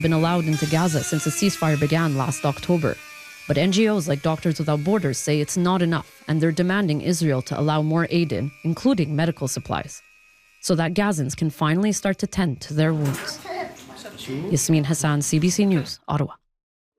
been allowed into Gaza since the ceasefire began last October. But NGOs like Doctors Without Borders say it's not enough, and they're demanding Israel to allow more aid in, including medical supplies, so that Gazans can finally start to tend to their wounds. Yasmin Hassan, CBC News, Ottawa.